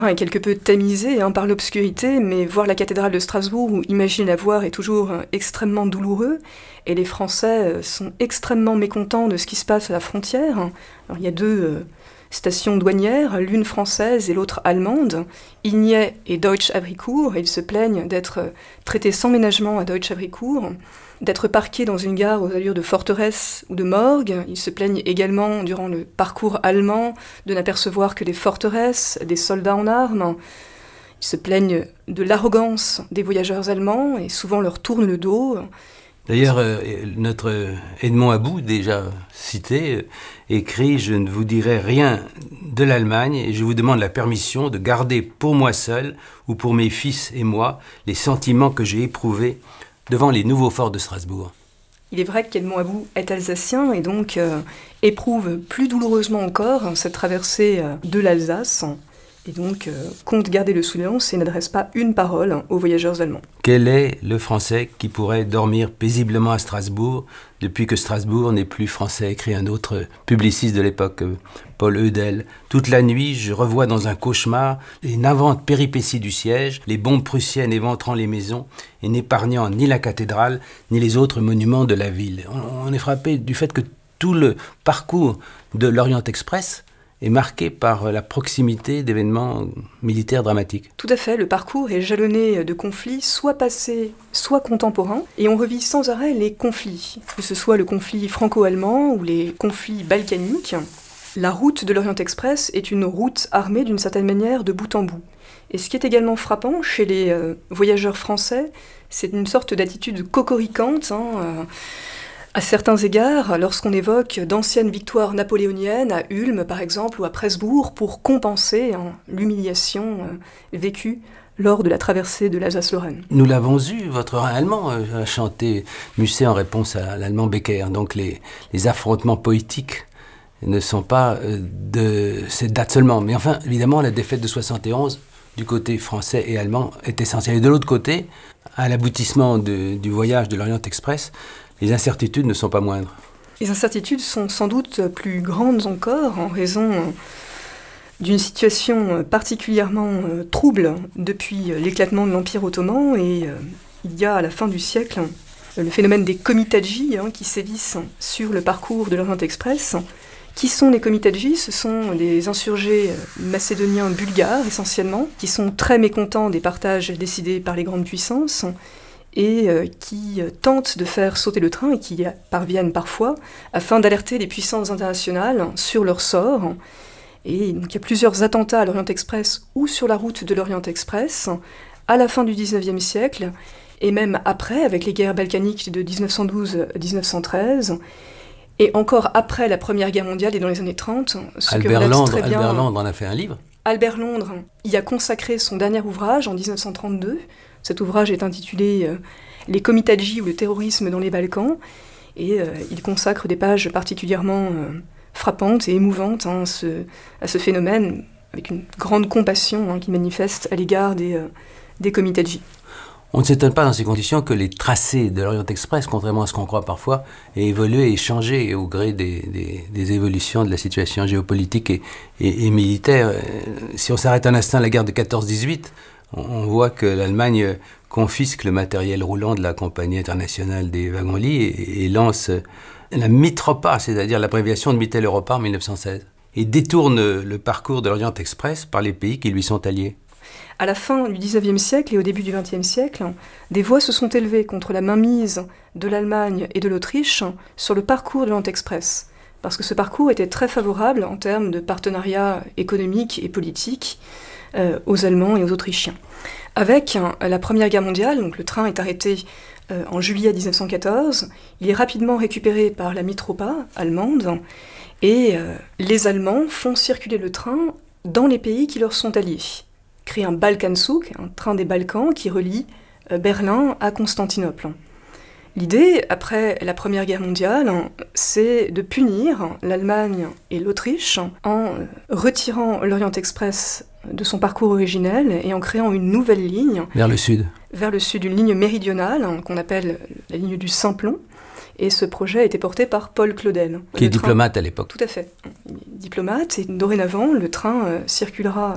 est quelque peu tamisé par l'obscurité, mais voir la cathédrale de Strasbourg ou imaginer la voir est toujours extrêmement douloureux, et les Français sont extrêmement mécontents de ce qui se passe à la frontière. Alors, il y a deux stations douanières, l'une française et l'autre allemande, Ignet et Deutsch-Havricourt, et ils se plaignent d'être traités sans ménagement à Deutsch-Havricourt, d'être parqués dans une gare aux allures de forteresse ou de morgue. Ils se plaignent également, durant le parcours allemand, de n'apercevoir que des forteresses, des soldats en armes. Ils se plaignent de l'arrogance des voyageurs allemands et souvent leur tournent le dos. D'ailleurs, notre Edmond About, déjà cité, écrit « Je ne vous dirai rien de l'Allemagne et je vous demande la permission de garder pour moi seul ou pour mes fils et moi les sentiments que j'ai éprouvés devant les nouveaux forts de Strasbourg. » Il est vrai qu'Edmond About est alsacien et donc éprouve plus douloureusement encore cette traversée de l'Alsace. Et donc, compte garder le silence et n'adresse pas une parole aux voyageurs allemands. Quel est le Français qui pourrait dormir paisiblement à Strasbourg depuis que Strasbourg n'est plus français, écrit un autre publiciste de l'époque, Paul Eudel. Toute la nuit, je revois dans un cauchemar les navantes péripéties du siège, les bombes prussiennes éventrant les maisons et n'épargnant ni la cathédrale ni les autres monuments de la ville. On est frappé du fait que tout le parcours de l'Orient Express est marqué par la proximité d'événements militaires dramatiques. Tout à fait, le parcours est jalonné de conflits, soit passés, soit contemporains, et on revit sans arrêt les conflits, que ce soit le conflit franco-allemand ou les conflits balkaniques. La route de l'Orient Express est une route armée d'une certaine manière de bout en bout. Et ce qui est également frappant chez les voyageurs français, c'est une sorte d'attitude cocoriquante, à certains égards, lorsqu'on évoque d'anciennes victoires napoléoniennes à Ulm par exemple ou à Presbourg pour compenser l'humiliation vécue lors de la traversée de l'Alsace-Lorraine. Nous l'avons eu, votre Rhin allemand a chanté Musset en réponse à l'allemand Becker. Donc les affrontements poétiques ne sont pas de cette date seulement. Mais enfin, évidemment, la défaite de 71 du côté français et allemand est essentielle. Et de l'autre côté, à l'aboutissement du voyage de l'Orient Express, les incertitudes ne sont pas moindres. Les incertitudes sont sans doute plus grandes encore en raison d'une situation particulièrement trouble depuis l'éclatement de l'Empire ottoman et il y a à la fin du siècle le phénomène des komitadjis qui sévissent sur le parcours de l'Orient Express. Qui sont les komitadjis ? Ce sont des insurgés macédoniens bulgares essentiellement, qui sont très mécontents des partages décidés par les grandes puissances et qui tentent de faire sauter le train et qui parviennent parfois afin d'alerter les puissances internationales sur leur sort. Et donc il y a plusieurs attentats à l'Orient Express ou sur la route de l'Orient Express à la fin du XIXe siècle et même après avec les guerres balkaniques de 1912-1913 et encore après la Première Guerre mondiale et dans les années 30. Albert Londres en a fait un livre. Albert Londres y a consacré son dernier ouvrage en 1932. Cet ouvrage est intitulé « Les komitadjis ou le terrorisme dans les Balkans » et il consacre des pages particulièrement frappantes et émouvantes à ce phénomène avec une grande compassion qu'il manifeste à l'égard des komitadjis. On ne s'étonne pas dans ces conditions que les tracés de l'Orient Express, contrairement à ce qu'on croit parfois, aient évolué et changé au gré des évolutions de la situation géopolitique et militaire. Si on s'arrête un instant à la guerre de 14-18, on voit que l'Allemagne confisque le matériel roulant de la Compagnie internationale des wagons-lits et lance la Mitropa, c'est-à-dire l'abréviation de Mitteleuropa en 1916, et détourne le parcours de l'Orient Express par les pays qui lui sont alliés. À la fin du XIXe siècle et au début du XXe siècle, des voix se sont élevées contre la mainmise de l'Allemagne et de l'Autriche sur le parcours de l'Orient Express, parce que ce parcours était très favorable en termes de partenariat économique et politique aux Allemands et aux Autrichiens. Avec la Première Guerre mondiale, donc le train est arrêté en juillet 1914, il est rapidement récupéré par la Mitropa allemande, et les Allemands font circuler le train dans les pays qui leur sont alliés. Créent un Balkanzug, un train des Balkans qui relie Berlin à Constantinople. L'idée, après la Première Guerre mondiale, c'est de punir l'Allemagne et l'Autriche en retirant l'Orient Express de son parcours originel et en créant une nouvelle ligne. Vers le sud. Vers le sud, une ligne méridionale qu'on appelle la ligne du Simplon. Et ce projet a été porté par Paul Claudel. Qui est diplomate à l'époque. Tout à fait. Il est diplomate et dorénavant, le train circulera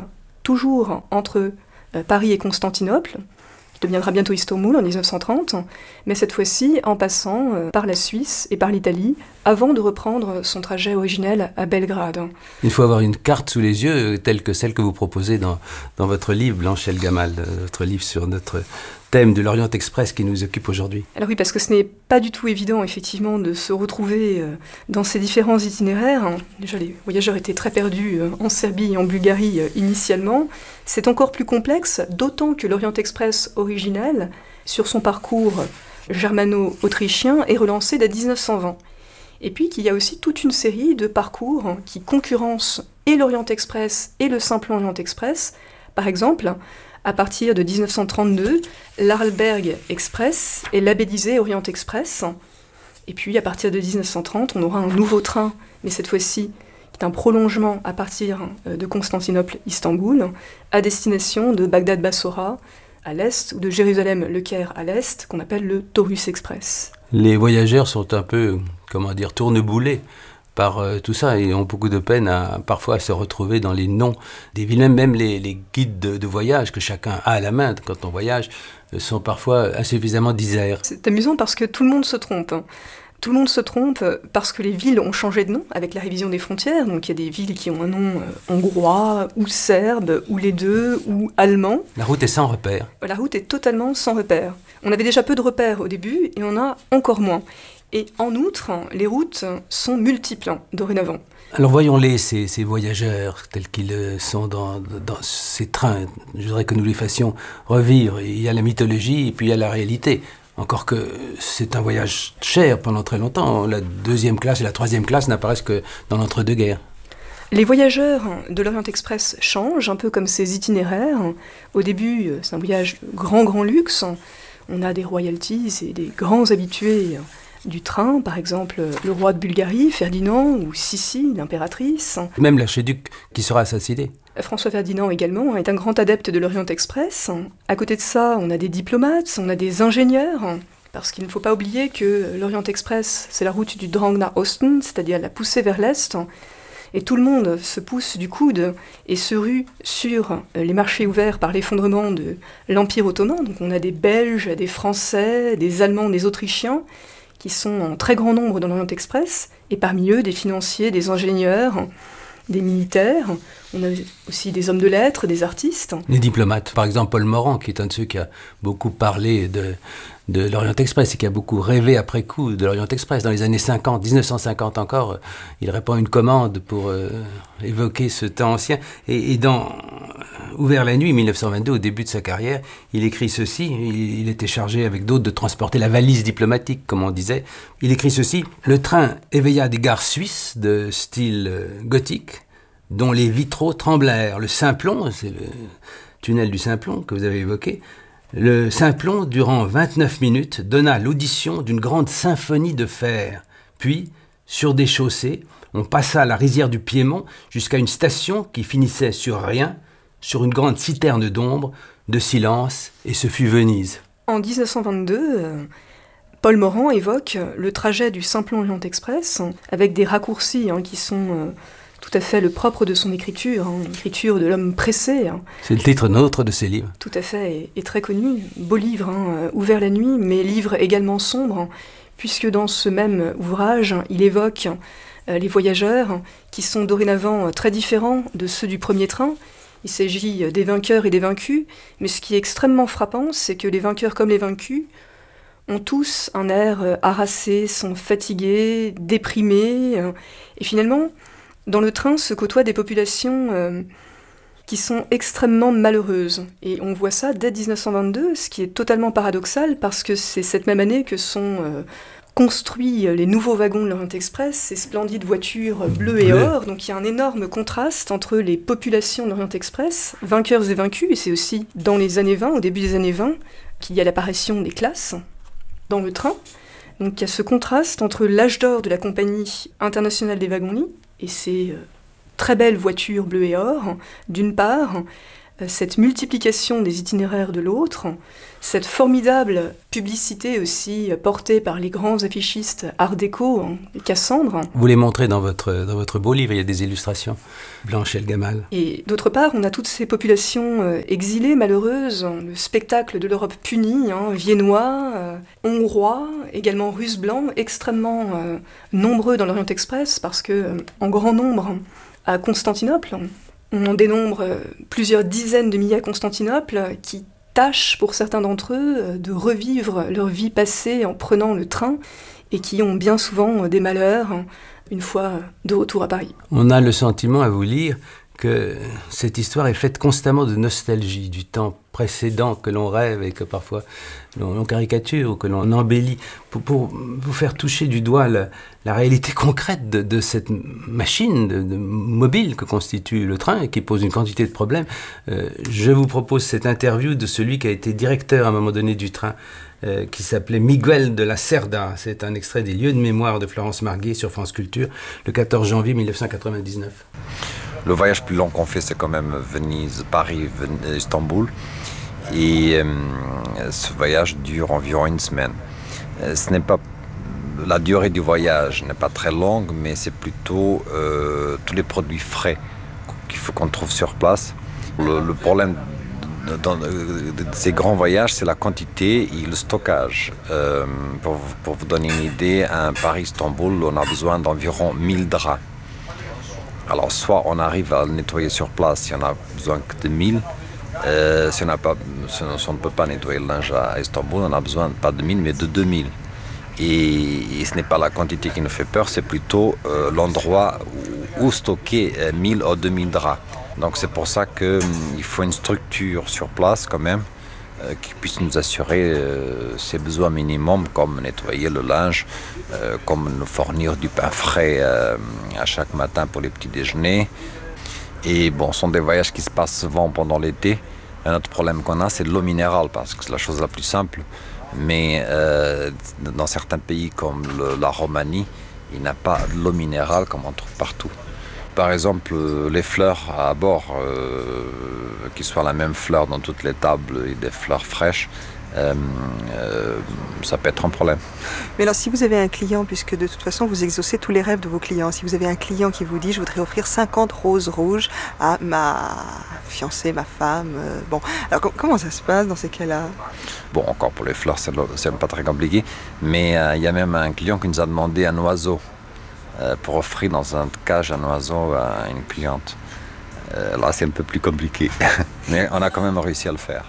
toujours entre Paris et Constantinople, qui deviendra bientôt Istanbul en 1930, mais cette fois-ci en passant par la Suisse et par l'Italie, avant de reprendre son trajet originel à Belgrade. Il faut avoir une carte sous les yeux, telle que celle que vous proposez dans votre livre, Blanche El Gamal, votre livre sur notre thème de l'Orient Express qui nous occupe aujourd'hui. Alors oui, parce que ce n'est pas du tout évident, effectivement, de se retrouver dans ces différents itinéraires. Déjà, les voyageurs étaient très perdus en Serbie et en Bulgarie initialement. C'est encore plus complexe, d'autant que l'Orient Express originel, sur son parcours germano-autrichien, est relancé dès 1920. Et puis qu'il y a aussi toute une série de parcours qui concurrencent et l'Orient Express et le simple Orient Express. Par exemple, à partir de 1932, l'Arlberg Express est labellisé Orient Express. Et puis à partir de 1930, on aura un nouveau train, mais cette fois-ci qui est un prolongement à partir de Constantinople-Istanbul, à destination de Bagdad-Bassora à l'est ou de Jérusalem-Le Caire à l'est, qu'on appelle le Taurus Express. Les voyageurs sont un peu, tourneboulés par tout ça et ont beaucoup de peine parfois à se retrouver dans les noms des villes. Même les guides de voyage que chacun a à la main quand on voyage sont parfois insuffisamment diserts. C'est amusant parce que tout le monde se trompe. Tout le monde se trompe parce que les villes ont changé de nom avec la révision des frontières. Donc il y a des villes qui ont un nom hongrois ou serbe ou les deux ou allemand. La route est sans repère. La route est totalement sans repère. On avait déjà peu de repères au début et on a encore moins. Et en outre, les routes sont multiples dorénavant. Alors voyons-les, ces voyageurs, tels qu'ils sont dans ces trains. Je voudrais que nous les fassions revivre. Il y a la mythologie et puis il y a la réalité. Encore que c'est un voyage cher pendant très longtemps. La deuxième classe et la troisième classe n'apparaissent que dans l'entre-deux-guerres. Les voyageurs de l'Orient Express changent, un peu comme ces itinéraires. Au début, c'est un voyage de grand luxe. On a des royalties et des grands habitués du train, par exemple le roi de Bulgarie, Ferdinand, ou Sissi, l'impératrice. Même l'archiduc qui sera assassiné. François Ferdinand également est un grand adepte de l'Orient Express. À côté de ça, on a des diplomates, on a des ingénieurs, parce qu'il ne faut pas oublier que l'Orient Express, c'est la route du Drang nach Osten, c'est-à-dire la poussée vers l'Est, et tout le monde se pousse du coude et se rue sur les marchés ouverts par l'effondrement de l'Empire ottoman. Donc on a des Belges, des Français, des Allemands, des Autrichiens, qui sont en très grand nombre dans l'Orient Express, et parmi eux des financiers, des ingénieurs, des militaires, on a aussi des hommes de lettres, des artistes. Les diplomates, par exemple Paul Morand, qui est un de ceux qui a beaucoup parlé de l'Orient Express et qui a beaucoup rêvé après coup de l'Orient Express. Dans les années 50, 1950 encore, il répond à une commande pour évoquer ce temps ancien. Et dans Ouvert la nuit, 1922, au début de sa carrière, il écrit ceci. Il était chargé avec d'autres de transporter la valise diplomatique, comme on disait. Il écrit ceci: « Le train éveilla des gares suisses de style gothique, dont les vitraux tremblèrent. Le Simplon, c'est le tunnel du Simplon que vous avez évoqué, le Simplon, durant 29 minutes, donna l'audition d'une grande symphonie de fer. Puis, sur des chaussées, on passa la rizière du Piémont jusqu'à une station qui finissait sur rien, sur une grande citerne d'ombre, de silence, et ce fut Venise. » En 1922, Paul Morand évoque le trajet du Simplon Orient Express avec des raccourcis qui sont tout à fait le propre de son écriture, l'écriture de l'homme pressé. C'est le titre nôtre de ses livres. Tout à fait, et très connu. Beau livre, Ouvert la nuit, mais livre également sombre, puisque dans ce même ouvrage, il évoque les voyageurs qui sont dorénavant très différents de ceux du premier train. Il s'agit des vainqueurs et des vaincus, mais ce qui est extrêmement frappant, c'est que les vainqueurs comme les vaincus ont tous un air harassé, sont fatigués, déprimés, et finalement, dans le train se côtoient des populations qui sont extrêmement malheureuses. Et on voit ça dès 1922, ce qui est totalement paradoxal, parce que c'est cette même année que sont construits les nouveaux wagons de l'Orient Express, ces splendides voitures bleues et or. Donc il y a un énorme contraste entre les populations de l'Orient Express, vainqueurs et vaincus, et c'est aussi dans les années 20, au début des années 20, qu'il y a l'apparition des classes dans le train. Donc il y a ce contraste entre l'âge d'or de la Compagnie internationale des wagons-lits et ces très belles voitures bleues et or, d'une part, cette multiplication des itinéraires de l'autre, cette formidable publicité aussi portée par les grands affichistes art déco, les Cassandres. Vous les montrez dans votre beau livre, il y a des illustrations, Blanche El Gamal. Et d'autre part, on a toutes ces populations exilées, malheureuses, le spectacle de l'Europe punie, viennois, hongrois, également russes blancs, extrêmement nombreux dans l'Orient Express, parce que en grand nombre à Constantinople, on en dénombre plusieurs dizaines de milliers à Constantinople qui tâchent pour certains d'entre eux de revivre leur vie passée en prenant le train et qui ont bien souvent des malheurs une fois de retour à Paris. On a le sentiment à vous lire que cette histoire est faite constamment de nostalgie, du temps précédent que l'on rêve et que parfois l'on caricature ou que l'on embellit pour vous faire toucher du doigt la réalité concrète de cette machine de mobile que constitue le train et qui pose une quantité de problèmes. Je vous propose cette interview de celui qui a été directeur à un moment donné du train, qui s'appelait Miguel de la Cerda. C'est un extrait des lieux de mémoire de Florence Marguet sur France Culture, le 14 janvier 1999. Le voyage plus long qu'on fait, c'est quand même Venise, Paris, Istanbul. Et ce voyage dure environ une semaine. La durée du voyage n'est pas très longue, mais c'est plutôt tous les produits frais qu'on trouve sur place. Le problème de ces grands voyages, c'est la quantité et le stockage. Pour vous donner une idée, à Paris-Istanbul, on a besoin d'environ 1000 draps. Alors, soit on arrive à le nettoyer sur place, si on a besoin que de 1000. Si on ne peut pas nettoyer le linge à Istanbul, on a besoin pas de 1000, mais de 2000. Et ce n'est pas la quantité qui nous fait peur, c'est plutôt l'endroit où stocker 1000 ou 2000 draps. Donc c'est pour ça qu'il faut une structure sur place quand même qui puisse nous assurer ses besoins minimums, comme nettoyer le linge, comme nous fournir du pain frais à chaque matin pour les petits déjeuners. Et bon, ce sont des voyages qui se passent souvent pendant l'été. Un autre problème qu'on a, c'est de l'eau minérale, parce que c'est la chose la plus simple. Mais dans certains pays comme la Roumanie, il n'y a pas de l'eau minérale comme on trouve partout. Par exemple, les fleurs à bord, qu'ils soient la même fleur dans toutes les tables et des fleurs fraîches, ça peut être un problème. Mais alors si vous avez un client, puisque de toute façon vous exaucez tous les rêves de vos clients, si vous avez un client qui vous dit je voudrais offrir 50 roses rouges à ma fiancée, ma femme, bon, alors comment ça se passe dans ces cas-là? Bon, encore pour les fleurs, c'est pas très compliqué, mais il y a même un client qui nous a demandé un oiseau pour offrir dans un cage un oiseau à une cliente. Là c'est un peu plus compliqué, mais on a quand même réussi à le faire.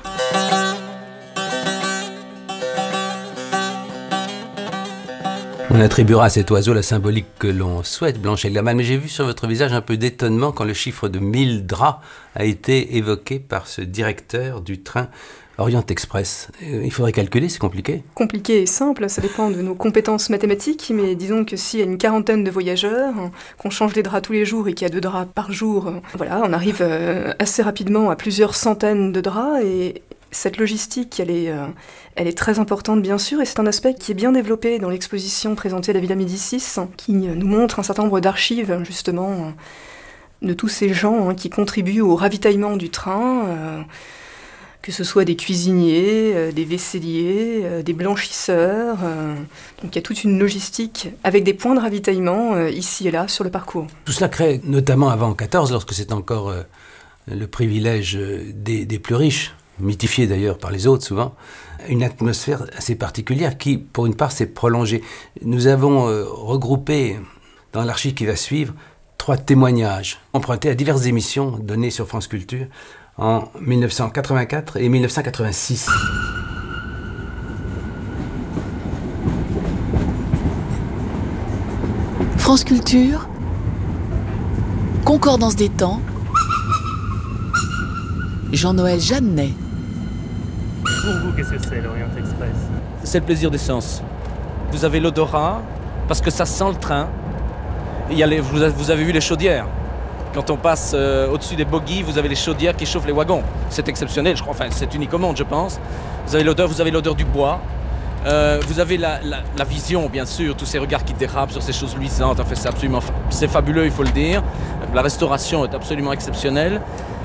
On attribuera à cet oiseau la symbolique que l'on souhaite, Blanche El Gamal, mais j'ai vu sur votre visage un peu d'étonnement quand le chiffre de 1000 draps a été évoqué par ce directeur du train Orient Express. Il faudrait calculer, c'est compliqué? Compliqué et simple, ça dépend de nos compétences mathématiques, mais disons que s'il y a une quarantaine de voyageurs, qu'on change les draps tous les jours et qu'il y a 2 draps par jour, voilà, on arrive assez rapidement à plusieurs centaines de draps et cette logistique, elle est très importante bien sûr, et c'est un aspect qui est bien développé dans l'exposition présentée à la Villa Médicis, qui nous montre un certain nombre d'archives justement de tous ces gens qui contribuent au ravitaillement du train, que ce soit des cuisiniers, des vaisseliers, des blanchisseurs. Donc il y a toute une logistique avec des points de ravitaillement ici et là sur le parcours. Tout cela crée, notamment avant 14, lorsque c'est encore le privilège des plus riches, mythifié d'ailleurs par les autres souvent, une atmosphère assez particulière qui, pour une part, s'est prolongée. Nous avons regroupé dans l'archive qui va suivre 3 témoignages empruntés à diverses émissions données sur France Culture en 1984 et 1986. France Culture, Concordance des temps, Jean-Noël Jeannet. Pour vous, qu'est-ce que c'est l'Orient Express? C'est le plaisir des sens. Vous avez l'odorat, parce que ça sent le train. Vous avez vu les chaudières. Quand on passe au-dessus des bogies, vous avez les chaudières qui chauffent les wagons. C'est exceptionnel, je crois. Enfin, c'est unique au monde, je pense. Vous avez l'odeur du bois. Vous avez la vision, bien sûr, tous ces regards qui dérapent sur ces choses luisantes. En fait, c'est fabuleux, il faut le dire. La restauration est absolument exceptionnelle.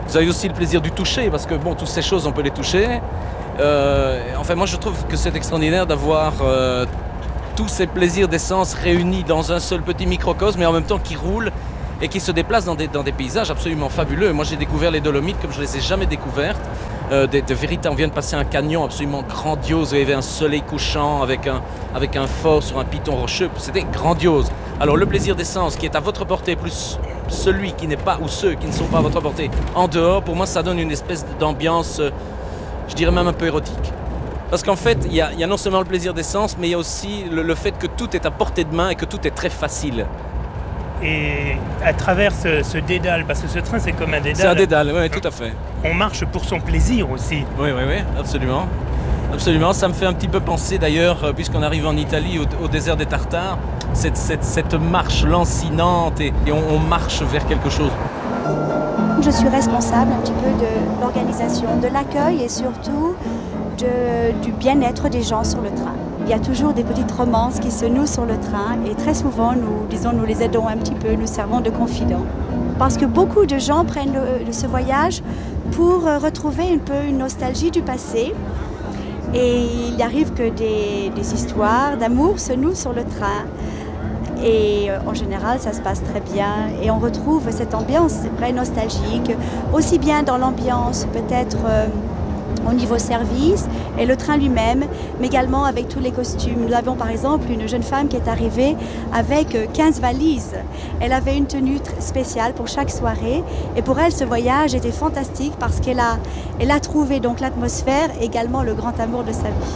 Vous avez aussi le plaisir du toucher, parce que bon, toutes ces choses, on peut les toucher. Enfin, moi, je trouve que c'est extraordinaire d'avoir tous ces plaisirs d'essence réunis dans un seul petit microcosme, mais en même temps qui roulent et qui se déplacent dans des paysages absolument fabuleux. Moi, j'ai découvert les Dolomites comme je ne les ai jamais découvertes. On vient de passer un canyon absolument grandiose. Il y avait un soleil couchant avec un fort sur un piton rocheux. C'était grandiose. Alors, le plaisir d'essence qui est à votre portée, plus celui qui n'est pas, ou ceux qui ne sont pas à votre portée, en dehors, pour moi, ça donne une espèce d'ambiance, je dirais même un peu érotique. Parce qu'en fait, il y a non seulement le plaisir d'essence, mais il y a aussi le fait que tout est à portée de main et que tout est très facile. Et à travers ce dédale, parce que ce train c'est comme un dédale. C'est un dédale, oui, tout à fait. On marche pour son plaisir aussi. Oui, absolument. Absolument, ça me fait un petit peu penser d'ailleurs, puisqu'on arrive en Italie, au désert des Tartares, cette marche lancinante et on marche vers quelque chose. Je suis responsable un petit peu de l'organisation, de l'accueil et surtout du bien-être des gens sur le train. Il y a toujours des petites romances qui se nouent sur le train et très souvent, nous les aidons un petit peu, nous servons de confidents. Parce que beaucoup de gens prennent ce voyage pour retrouver un peu une nostalgie du passé. Et il arrive que des histoires d'amour se nouent sur le train. Et en général, ça se passe très bien. Et on retrouve cette ambiance très nostalgique, aussi bien dans l'ambiance peut-être au niveau service et le train lui-même, mais également avec tous les costumes. Nous avons par exemple une jeune femme qui est arrivée avec 15 valises. Elle avait une tenue spéciale pour chaque soirée et pour elle ce voyage était fantastique parce qu'elle a trouvé donc l'atmosphère et également le grand amour de sa vie.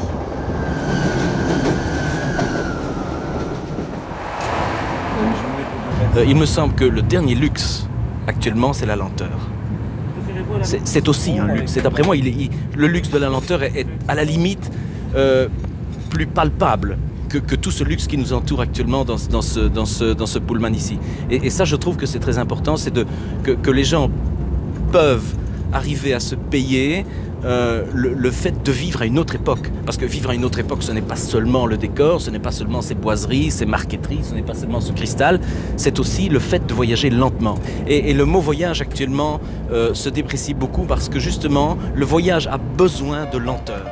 Il me semble que le dernier luxe actuellement c'est la lenteur. C'est aussi un luxe. D'après moi, le luxe de la lenteur est à la limite plus palpable que tout ce luxe qui nous entoure actuellement dans ce pullman ici. Et ça, je trouve que c'est très important, c'est que les gens peuvent arriver à se payer le fait de vivre à une autre époque. Parce que vivre à une autre époque, ce n'est pas seulement le décor, ce n'est pas seulement ces boiseries, ces marqueteries, ce n'est pas seulement ce cristal, c'est aussi le fait de voyager lentement. Et le mot voyage actuellement se déprécie beaucoup parce que justement, le voyage a besoin de lenteur.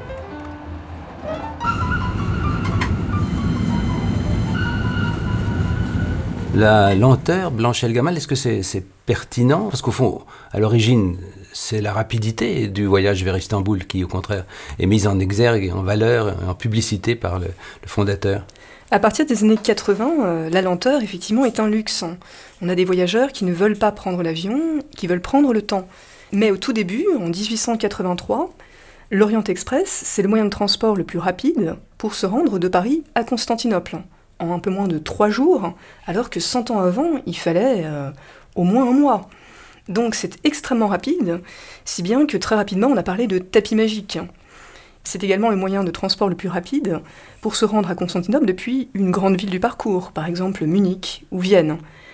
La lenteur, Blanche Elgamal, est-ce que c'est pertinent? Parce qu'au fond, à l'origine, c'est la rapidité du voyage vers Istanbul qui, au contraire, est mise en exergue, et en valeur, en publicité par le fondateur. À partir des années 80, la lenteur, effectivement, est un luxe. On a des voyageurs qui ne veulent pas prendre l'avion, qui veulent prendre le temps. Mais au tout début, en 1883, l'Orient Express, c'est le moyen de transport le plus rapide pour se rendre de Paris à Constantinople, en un peu moins de 3 jours, alors que 100 ans avant, il fallait au moins un mois. Donc c'est extrêmement rapide, si bien que très rapidement on a parlé de tapis magique. C'est également le moyen de transport le plus rapide pour se rendre à Constantinople depuis une grande ville du parcours, par exemple Munich ou Vienne.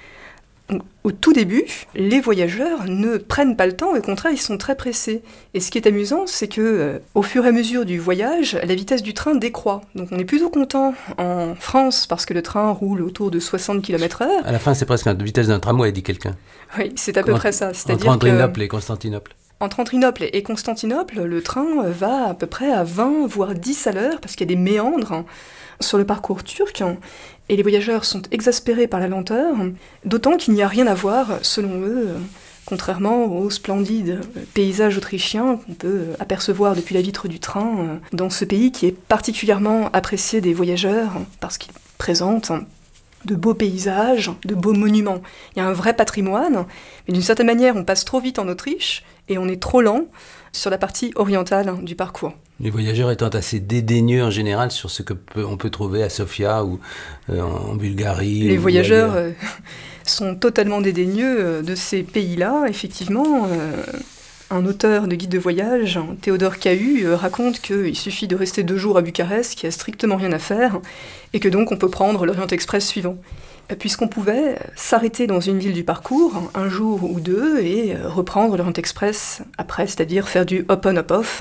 Donc, au tout début, les voyageurs ne prennent pas le temps, au contraire, ils sont très pressés. Et ce qui est amusant, c'est que, au fur et à mesure du voyage, la vitesse du train décroît. Donc on est plutôt content en France parce que le train roule autour de 60 km/h. À la fin, c'est presque la vitesse d'un tramway, dit quelqu'un. Oui, c'est à peu près ça. Entre Andrinople et Constantinople. Entre Andrinople et Constantinople, le train va à peu près à 20, voire 10 à l'heure, parce qu'il y a des méandres sur le parcours turc. Et les voyageurs sont exaspérés par la lenteur, d'autant qu'il n'y a rien à voir, selon eux, contrairement aux splendides paysages autrichiens qu'on peut apercevoir depuis la vitre du train, dans ce pays qui est particulièrement apprécié des voyageurs, parce qu'il présente de beaux paysages, de beaux monuments. Il y a un vrai patrimoine, mais d'une certaine manière, on passe trop vite en Autriche, et on est trop lent sur la partie orientale du parcours. Les voyageurs étant assez dédaigneux en général sur ce qu'on peut trouver à Sofia ou en Bulgarie. Les voyageurs sont totalement dédaigneux de ces pays-là. Effectivement, un auteur de guide de voyage, Théodore Cahu, raconte qu'il suffit de rester 2 jours à Bucarest, qu'il n'y a strictement rien à faire, et que donc on peut prendre l'Orient Express suivant. Puisqu'on pouvait s'arrêter dans une ville du parcours, 1 jour ou 2, et reprendre l'Orient Express après, c'est-à-dire faire du hop-on, hop-off,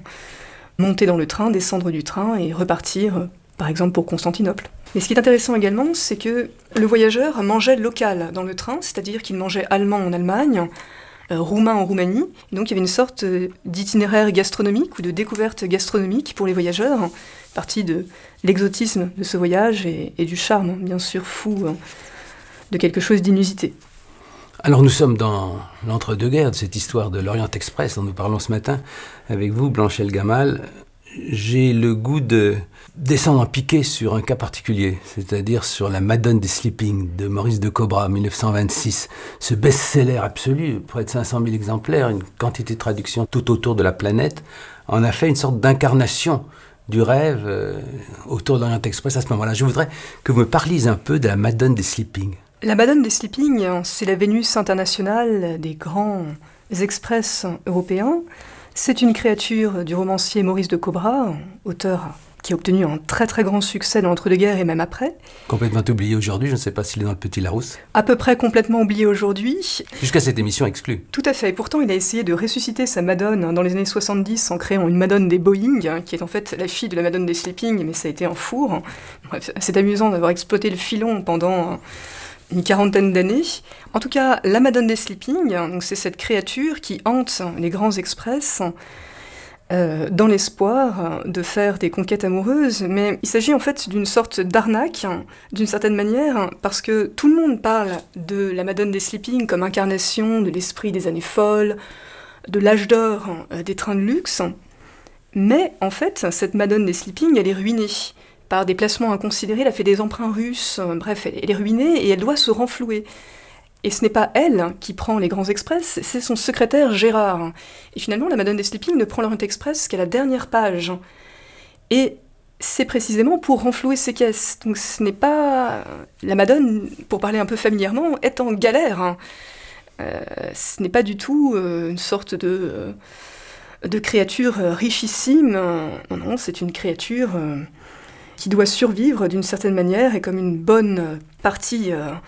monter dans le train, descendre du train et repartir, par exemple pour Constantinople. Mais ce qui est intéressant également, c'est que le voyageur mangeait local dans le train, c'est-à-dire qu'il mangeait allemand en Allemagne, roumain en Roumanie. Et donc il y avait une sorte d'itinéraire gastronomique ou de découverte gastronomique pour les voyageurs, partie de l'exotisme de ce voyage et du charme, bien sûr, fou de quelque chose d'inusité. Alors nous sommes dans l'entre-deux-guerres de cette histoire de l'Orient Express dont nous parlons ce matin avec vous, Blanche Elgamal. J'ai le goût de descendre en piqué sur un cas particulier, c'est-à-dire sur la Madone des Sleeping de Maurice de Cobra, 1926. Ce best-seller absolu, près de 500 000 exemplaires, une quantité de traductions tout autour de la planète, en a fait une sorte d'incarnation du rêve autour de l'Orient Express à ce moment-là. Je voudrais que vous me parliez un peu de la Madone des Sleeping. La Madone des Sleeping, c'est la Vénus internationale des grands express européens. C'est une créature du romancier Maurice de Cobra, auteur qui a obtenu un très très grand succès dans l'entre-deux-guerres et même après. Complètement oublié aujourd'hui, je ne sais pas s'il est dans le Petit Larousse. À peu près complètement oublié aujourd'hui. Jusqu'à cette émission exclue. Tout à fait, et pourtant il a essayé de ressusciter sa Madone dans les années 70 en créant une Madone des Boeing, qui est en fait la fille de la Madone des Sleeping, mais ça a été un four. Bref, c'est amusant d'avoir exploité le filon pendant une quarantaine d'années. En tout cas, la Madone des Sleeping, donc c'est cette créature qui hante les grands express dans l'espoir de faire des conquêtes amoureuses, mais il s'agit en fait d'une sorte d'arnaque, d'une certaine manière, parce que tout le monde parle de la Madone des Sleeping comme incarnation de l'esprit des années folles, de l'âge d'or des trains de luxe, mais en fait, cette Madone des Sleeping, elle est ruinée par des placements inconsidérés, elle a fait des emprunts russes, bref, elle est ruinée et elle doit se renflouer. Et ce n'est pas elle qui prend les grands express, c'est son secrétaire Gérard. Et finalement, la Madone des Sleeping ne prend l'Orient Express qu'à la dernière page. Et c'est précisément pour renflouer ses caisses. Donc ce n'est pas... La Madone, pour parler un peu familièrement, est en galère. Ce n'est pas du tout une sorte de créature richissime. Non, c'est une créature qui doit survivre d'une certaine manière et comme une bonne partie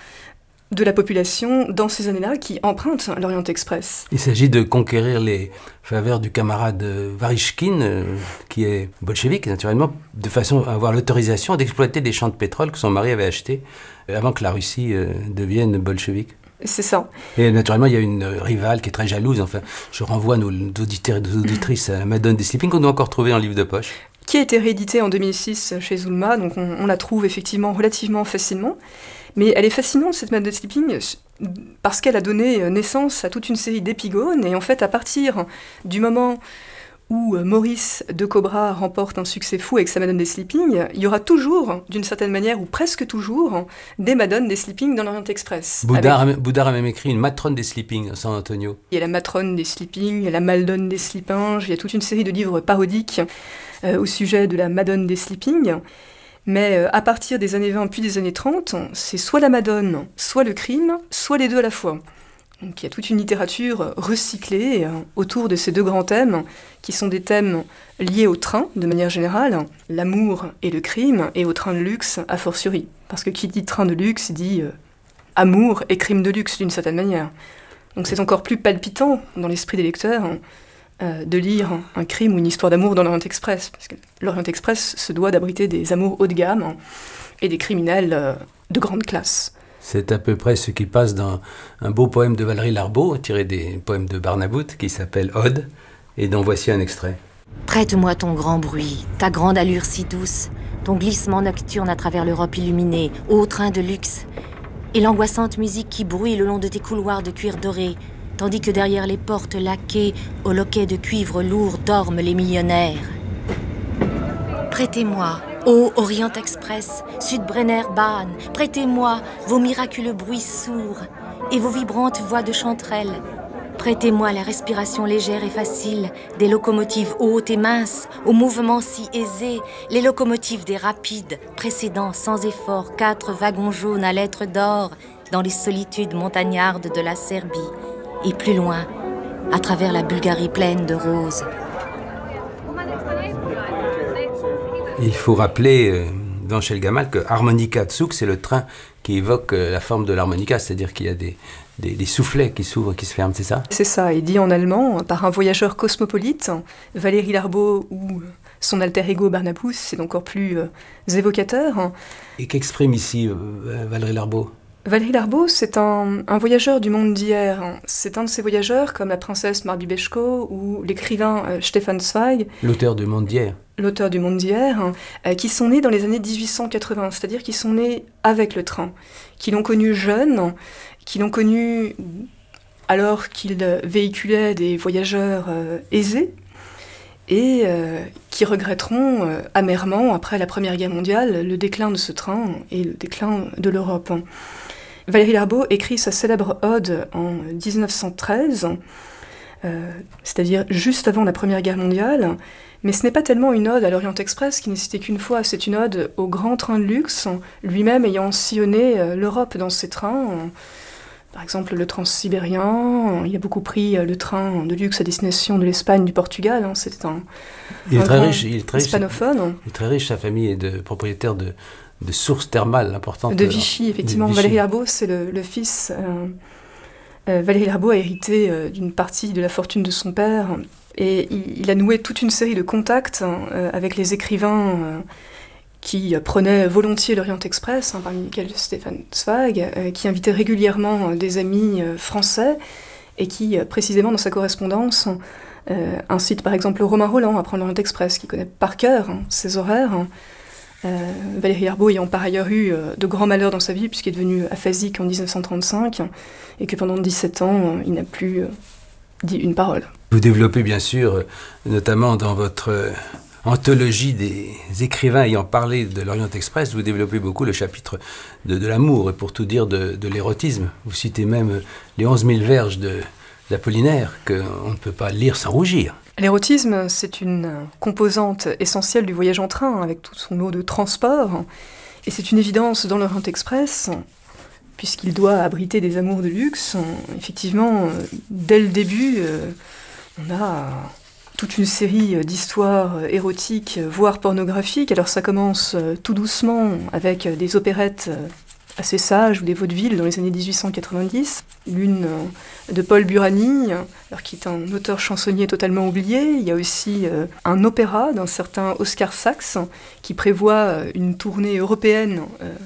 de la population dans ces années-là qui empruntent l'Orient Express. Il s'agit de conquérir les faveurs du camarade Varishkin, qui est bolchevique naturellement, de façon à avoir l'autorisation d'exploiter des champs de pétrole que son mari avait achetés avant que la Russie devienne bolchevique. C'est ça. Et naturellement, il y a une rivale qui est très jalouse. Enfin, je renvoie nos auditeurs et nos auditrices à la Madone des Sleeping qu'on doit encore trouver en livre de poche. Qui a été rééditée en 2006 chez Zulma, donc on la trouve effectivement relativement facilement. Mais elle est fascinante, cette Madone des Sleeping, parce qu'elle a donné naissance à toute une série d'épigones, et en fait, à partir du moment où Maurice de Cobra remporte un succès fou avec sa Madone des Sleeping, il y aura toujours, d'une certaine manière, ou presque toujours, des Madones des Sleeping dans l'Orient Express. Boudard a même écrit une matrone des Sleeping à San Antonio. Il y a la matrone des Sleeping, il y a la Maldone des Sleepinges, il y a toute une série de livres parodiques au sujet de la Madone des Sleeping. Mais à partir des années 20 puis des années 30, c'est soit la Madone, soit le crime, soit les deux à la fois. Donc il y a toute une littérature recyclée autour de ces deux grands thèmes, qui sont des thèmes liés au train, de manière générale, l'amour et le crime, et au train de luxe a fortiori. Parce que qui dit train de luxe dit amour et crime de luxe, d'une certaine manière. Donc c'est encore plus palpitant dans l'esprit des lecteurs de lire un crime ou une histoire d'amour dans l'Orient Express, parce que l'Orient Express se doit d'abriter des amours haut de gamme et des criminels de grande classe. C'est à peu près ce qui passe dans un beau poème de Valérie Larbaud, tiré des poèmes de Barnabout, qui s'appelle Ode, et dont voici un extrait. Prête-moi ton grand bruit, ta grande allure si douce, ton glissement nocturne à travers l'Europe illuminée, ô train de luxe, et l'angoissante musique qui bruit le long de tes couloirs de cuir doré, tandis que derrière les portes laquées, au loquet de cuivre lourd, dorment les millionnaires. Prêtez-moi, ô Orient Express, Sud-Brenner Bahn, prêtez-moi vos miraculeux bruits sourds et vos vibrantes voix de chanterelles. Prêtez-moi la respiration légère et facile des locomotives hautes et minces, aux mouvements si aisés, les locomotives des rapides, précédant sans effort 4 wagons jaunes à lettres d'or dans les solitudes montagnardes de la Serbie, et plus loin, à travers la Bulgarie pleine de roses. Il faut rappeler, Blanche Elgamal, que Harmonica Zug, c'est le train qui évoque la forme de l'harmonica, c'est-à-dire qu'il y a des soufflets qui s'ouvrent et qui se ferment, c'est ça ? C'est ça, et dit en allemand par un voyageur cosmopolite, Valérie Larbaud ou son alter ego Barnabous, c'est encore plus évocateur. Et qu'exprime ici Valérie Larbaud ? Valéry Larbaud, c'est un voyageur du monde d'hier. C'est un de ces voyageurs comme la princesse Marby Bechko ou l'écrivain Stefan Zweig. L'auteur du monde d'hier. L'auteur du monde d'hier, qui sont nés dans les années 1880, c'est-à-dire qui sont nés avec le train, qui l'ont connu jeune, qui l'ont connu alors qu'il véhiculait des voyageurs aisés, et qui regretteront amèrement, après la Première Guerre mondiale, le déclin de ce train et le déclin de l'Europe. Valéry Larbaud écrit sa célèbre ode en 1913, c'est-à-dire juste avant la Première Guerre mondiale, mais ce n'est pas tellement une ode à l'Orient Express qui n'existait qu'une fois, c'est une ode au grand train de luxe, lui-même ayant sillonné l'Europe dans ses trains. Par exemple, le Transsibérien, il a beaucoup pris le train de luxe à destination de l'Espagne, du Portugal. C'était un très riche, il est très hispanophone. Il est très riche, sa famille est propriétaire de sources thermales importantes. De Vichy, effectivement. Valéry Larbaud, c'est le fils. Valéry Larbaud a hérité d'une partie de la fortune de son père. Et il a noué toute une série de contacts avec les écrivains qui prenaient volontiers l'Orient Express, parmi lesquels Stefan Zweig, qui invitait régulièrement des amis français et qui, précisément dans sa correspondance, incite par exemple Romain Rolland à prendre l'Orient Express, qui connaît par cœur ses horaires. Valéry Larbaud ayant par ailleurs eu de grands malheurs dans sa vie, puisqu'il est devenu aphasique en 1935, et que pendant 17 ans, il n'a plus dit une parole. Vous développez bien sûr, notamment dans votre anthologie des écrivains ayant parlé de l'Orient Express, vous développez beaucoup le chapitre de l'amour, et pour tout dire de l'érotisme. Vous citez même les 11 000 verges d'Apollinaire, qu'on ne peut pas lire sans rougir. L'érotisme, c'est une composante essentielle du voyage en train, avec tout son lot de transport, et c'est une évidence dans l'Orient Express, puisqu'il doit abriter des amours de luxe. Effectivement, dès le début, on a toute une série d'histoires érotiques, voire pornographiques. Alors ça commence tout doucement avec des opérettes assez sages ou des vaudevilles dans les années 1890. L'une de Paul Burani, alors qui est un auteur chansonnier totalement oublié. Il y a aussi un opéra d'un certain Oscar Sachs qui prévoit une tournée européenne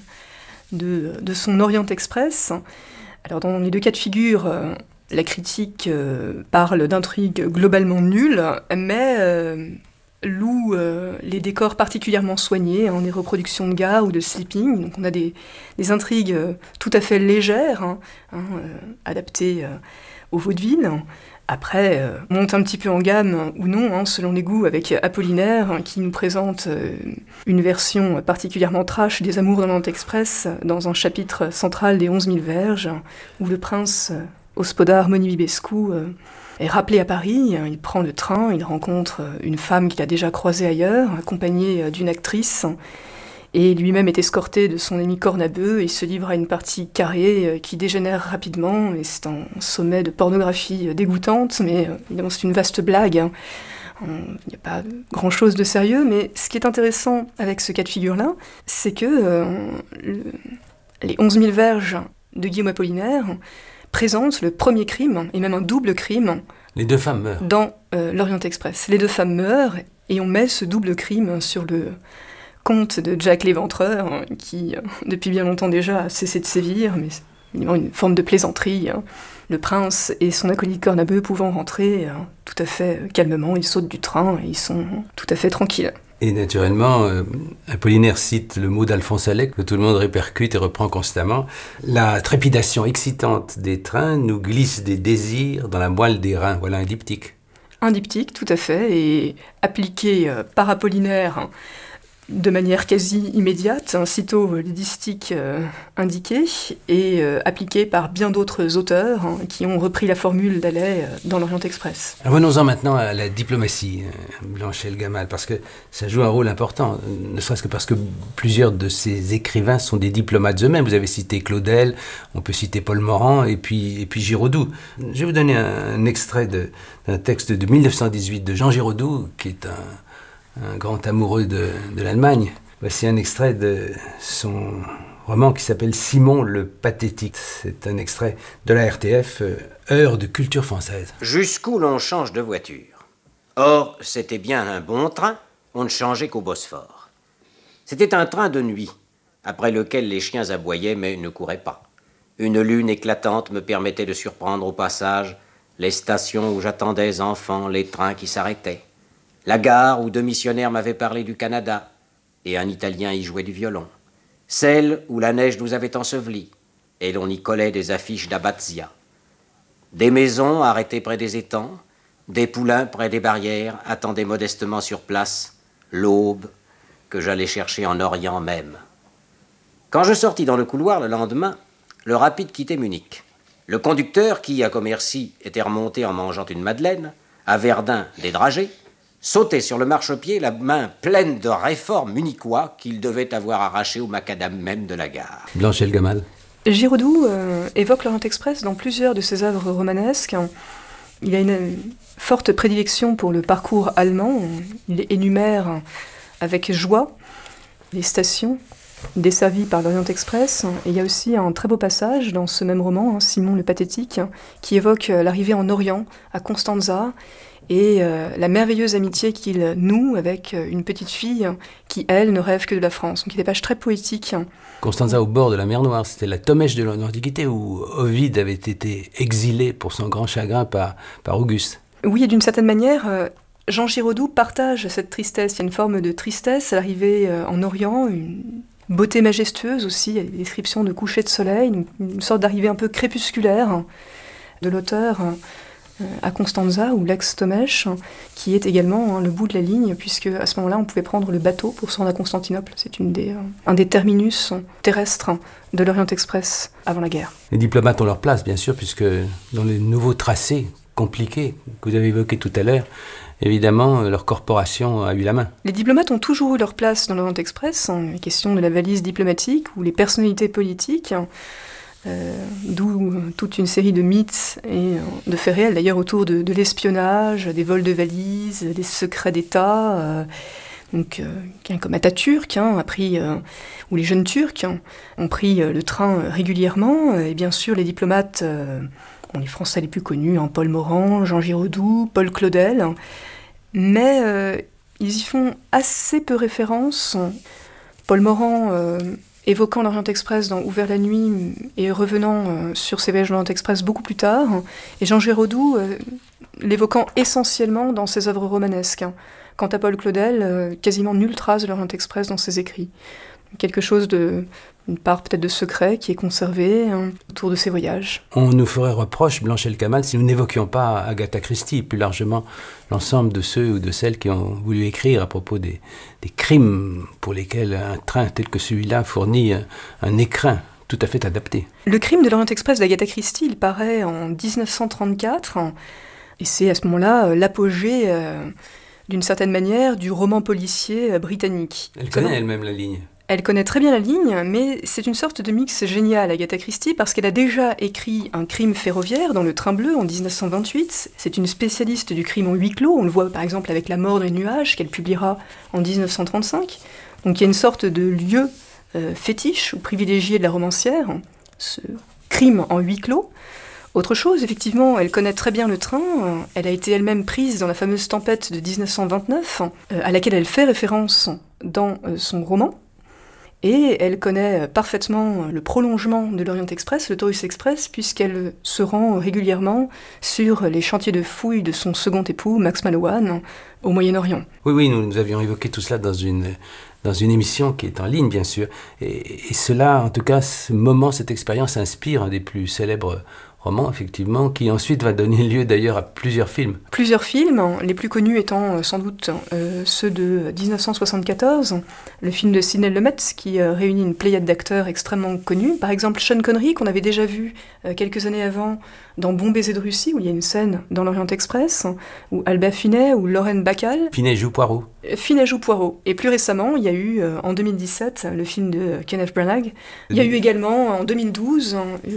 de son Orient Express. Alors dans les deux cas de figure, la critique parle d'intrigues globalement nulles, mais loue les décors particulièrement soignés, des reproductions de gares ou de sleeping. Donc on a des intrigues tout à fait légères, adaptées au vaudeville. Après, monte un petit peu en gamme, ou non, selon les goûts, avec Apollinaire, qui nous présente une version particulièrement trash des Amours dans l'Orient Express, dans un chapitre central des 11 000 verges, où le prince Hospodar Monivibescu est rappelé à Paris. Il prend le train, il rencontre une femme qu'il a déjà croisée ailleurs, accompagnée d'une actrice, et lui-même est escorté de son ami Cornabeu, et se livre à une partie carrée qui dégénère rapidement, et c'est un sommet de pornographie dégoûtante, mais évidemment c'est une vaste blague. Il n'y a pas grand-chose de sérieux, mais ce qui est intéressant avec ce cas de figure-là, c'est que les 11 000 verges de Guillaume Apollinaire présentent le premier crime, et même un double crime. Les deux femmes meurent. Dans l'Orient Express. Les deux femmes meurent, et on met ce double crime sur le conte de Jack l'Éventreur, qui, depuis bien longtemps déjà, a cessé de sévir, mais c'est une forme de plaisanterie. Le prince et son acolyte Cornabeu pouvant rentrer tout à fait calmement, ils sautent du train et ils sont tout à fait tranquilles. Et naturellement, Apollinaire cite le mot d'Alphonse Allais que tout le monde répercute et reprend constamment. La trépidation excitante des trains nous glisse des désirs dans la moelle des reins. Voilà un diptyque. Un diptyque, tout à fait, et appliqué par Apollinaire de manière quasi immédiate, sitôt les distiques indiqués, et appliqué par bien d'autres auteurs qui ont repris la formule d'Allais dans l'Orient Express. Revenons-en maintenant à la diplomatie, Blanchel Gamal, parce que ça joue un rôle important, ne serait-ce que parce que plusieurs de ces écrivains sont des diplomates eux-mêmes. Vous avez cité Claudel, on peut citer Paul Morand, et puis Giraudoux. Je vais vous donner un extrait d'un texte de 1918 de Jean Giraudoux, qui est un grand amoureux de l'Allemagne. Voici un extrait de son roman qui s'appelle Simon le Pathétique. C'est un extrait de la RTF, Heure de culture française. Jusqu'où l'on change de voiture. Or, c'était bien un bon train, on ne changeait qu'au Bosphore. C'était un train de nuit, après lequel les chiens aboyaient mais ne couraient pas. Une lune éclatante me permettait de surprendre au passage les stations où j'attendais enfant les trains qui s'arrêtaient. La gare où deux missionnaires m'avaient parlé du Canada et un Italien y jouait du violon. Celle où la neige nous avait ensevelis et l'on y collait des affiches d'Abbazia. Des maisons arrêtées près des étangs, des poulains près des barrières attendaient modestement sur place l'aube que j'allais chercher en Orient même. Quand je sortis dans le couloir le lendemain, le rapide quittait Munich. Le conducteur, qui à Commercy était remonté en mangeant une madeleine, à Verdun des dragées, sautait sur le marchepied, la main pleine de réformes munichois qu'il devait avoir arrachées au macadam même de la gare. Blanche Elgamal. Giraudoux évoque l'Orient Express dans plusieurs de ses œuvres romanesques. Il a une forte prédilection pour le parcours allemand. Il énumère avec joie les stations desservies par l'Orient Express. Et il y a aussi un très beau passage dans ce même roman, Simon le Pathétique, qui évoque l'arrivée en Orient, à Constanza, et la merveilleuse amitié qu'il noue avec une petite fille qui, elle, ne rêve que de la France. Donc il y a des pages très poétiques. Constanza au bord de la mer Noire, c'était la Tomèche de l'Antiquité où Ovide avait été exilé pour son grand chagrin par Auguste. Oui, et d'une certaine manière, Jean Giraudoux partage cette tristesse. Il y a une forme de tristesse à l'arrivée en Orient, une beauté majestueuse aussi, il y a des descriptions de coucher de soleil, une sorte d'arrivée un peu crépusculaire de l'auteur à Constanza, ou l'ex-Tomèche, qui est également le bout de la ligne, puisque à ce moment-là, on pouvait prendre le bateau pour se rendre à Constantinople. C'est un des terminus terrestres de l'Orient Express avant la guerre. Les diplomates ont leur place, bien sûr, puisque dans les nouveaux tracés compliqués que vous avez évoqués tout à l'heure, évidemment, leur corporation a eu la main. Les diplomates ont toujours eu leur place dans l'Orient Express, la question de la valise diplomatique, ou les personnalités politiques, d'où toute une série de mythes et de faits réels d'ailleurs autour de l'espionnage, des vols de valises, des secrets d'État. Quelqu'un comme Atatürk a pris, ou les jeunes Turcs ont pris le train régulièrement, et bien sûr les diplomates, les Français les plus connus, Paul Morand, Jean Giraudoux, Paul Claudel, mais ils y font assez peu référence. Paul Morand évoquant l'Orient Express dans Ouvert la nuit et revenant sur ses voyages de l'Orient Express beaucoup plus tard, et Jean Giraudoux l'évoquant essentiellement dans ses œuvres romanesques. Quant à Paul Claudel, quasiment nulle trace de l'Orient Express dans ses écrits. Quelque chose une part peut-être de secret qui est conservée autour de ses voyages. On nous ferait reproche, Blanche Elgamal, si nous n'évoquions pas Agatha Christie, plus largement l'ensemble de ceux ou de celles qui ont voulu écrire à propos des crimes pour lesquels un train tel que celui-là fournit un écrin tout à fait adapté. Le crime de l'Orient Express d'Agatha Christie, il paraît en 1934, et c'est à ce moment-là l'apogée, d'une certaine manière, du roman policier britannique. Elle connaît elle-même la ligne. Elle connaît très bien la ligne, mais c'est une sorte de mix génial, Agatha Christie, parce qu'elle a déjà écrit un crime ferroviaire dans Le Train Bleu en 1928. C'est une spécialiste du crime en huis clos. On le voit par exemple avec La Mort dans les nuages, qu'elle publiera en 1935. Donc il y a une sorte de lieu fétiche ou privilégié de la romancière, ce crime en huis clos. Autre chose, effectivement, elle connaît très bien le train. Elle a été elle-même prise dans la fameuse tempête de 1929, à laquelle elle fait référence dans son roman. Et elle connaît parfaitement le prolongement de l'Orient Express, le Taurus Express, puisqu'elle se rend régulièrement sur les chantiers de fouilles de son second époux, Max Mallowan, au Moyen-Orient. Oui, nous avions évoqué tout cela dans une émission qui est en ligne, bien sûr. Et cela, en tout cas, ce moment, cette expérience inspire un des plus célèbres roman, effectivement, qui ensuite va donner lieu d'ailleurs à plusieurs films. Plusieurs films, les plus connus étant sans doute ceux de 1974, le film de Sidney Lumet, qui réunit une pléiade d'acteurs extrêmement connus. Par exemple, Sean Connery, qu'on avait déjà vu quelques années avant dans Bon baiser de Russie, où il y a une scène dans l'Orient Express, ou Albert Finney, ou Lorraine Bacall. Finney joue Poirot. Finney joue Poirot. Et plus récemment, il y a eu, en 2017, le film de Kenneth Branagh. Il y a eu également, en 2012,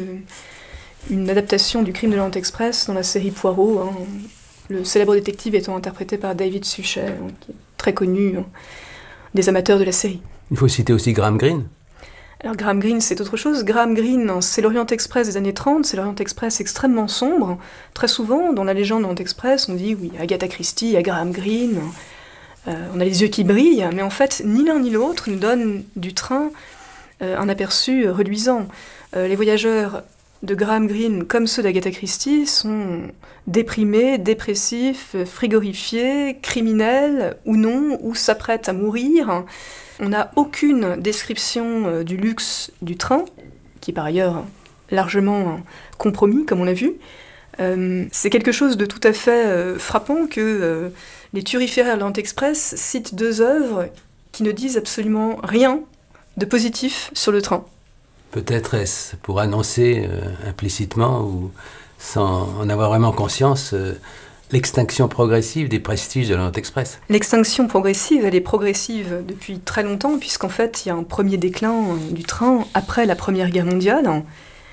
une adaptation du crime de l'Orient Express dans la série Poirot, le célèbre détective étant interprété par David Suchet, qui est très connu des amateurs de la série. Il faut citer aussi Graham Greene. Alors Graham Greene, c'est autre chose. Graham Greene, c'est l'Orient Express des années 30, c'est l'Orient Express extrêmement sombre. Très souvent, dans la légende de l'Orient Express, on dit, oui, Agatha Christie, il y a Graham Greene, on a les yeux qui brillent, mais en fait, ni l'un ni l'autre nous donne du train un aperçu reluisant. Les voyageurs de Graham Greene, comme ceux d'Agatha Christie, sont déprimés, dépressifs, frigorifiés, criminels ou non, ou s'apprêtent à mourir. On n'a aucune description du luxe du train, qui est par ailleurs largement compromis, comme on l'a vu. C'est quelque chose de tout à fait frappant que les thuriféraires de l'Orient Express citent 2 œuvres qui ne disent absolument rien de positif sur le train. Peut-être est-ce pour annoncer implicitement ou sans en avoir vraiment conscience l'extinction progressive des prestiges de l'Orient Express. L'extinction progressive, elle est progressive depuis très longtemps, puisqu'en fait, il y a un premier déclin du train après la Première Guerre mondiale.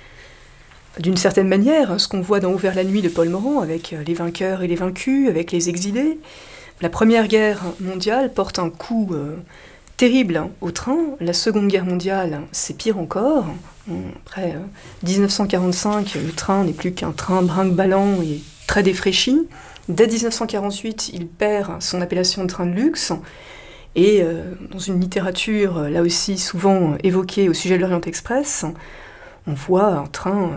D'une certaine manière, ce qu'on voit dans Ouvert la nuit de Paul Morand, avec les vainqueurs et les vaincus, avec les exilés. La Première Guerre mondiale porte un coup terrible au train. La Seconde Guerre mondiale, c'est pire encore. Après 1945, le train n'est plus qu'un train brinque-ballant et très défraîchi. Dès 1948, il perd son appellation de train de luxe. Et dans une littérature, là aussi souvent évoquée au sujet de l'Orient Express, on voit un train